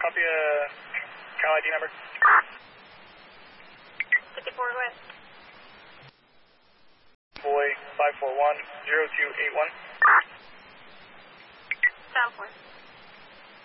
copy Cal ID number. 54, go ahead. Boy 541-0281. Sound 4.